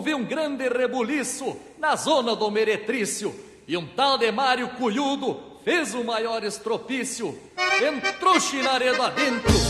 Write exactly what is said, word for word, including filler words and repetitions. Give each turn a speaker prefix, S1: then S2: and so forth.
S1: houve um grande rebuliço na zona do Meretrício, e um tal de Mário Culhudo fez o maior estropício. Entrou chinaredo adentro